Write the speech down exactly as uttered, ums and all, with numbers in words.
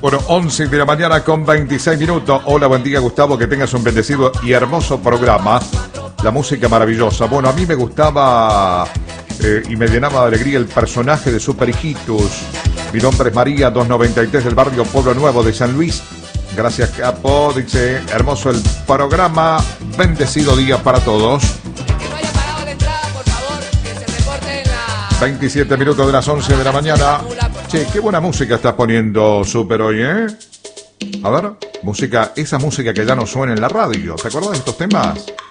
Bueno, once de la mañana con veintiséis minutos. Hola, buen día, Gustavo, que tengas un bendecido y hermoso programa. La música maravillosa. Bueno, a mí me gustaba eh, y me llenaba de alegría el personaje de Super Hijitus. Mi nombre es María, doscientos noventa y tres del barrio Pueblo Nuevo de San Luis. Gracias, Capo. Dice, hermoso el programa. Bendecido día para todos. veintisiete minutos de las once de la mañana. Che, qué buena música estás poniendo, Super, hoy, ¿eh? A ver, música, esa música que ya no suena en la radio. ¿Te acuerdas de estos temas?